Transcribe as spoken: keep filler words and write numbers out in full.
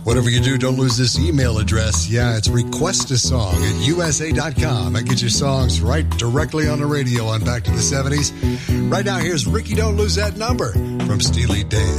Whatever you do, don't lose this email address. Yeah, it's request a song at U S A dot com. That gets your songs right directly on the radio on Back to the seventies. Right now, here's Ricky Don't Lose That Number from Steely Dan.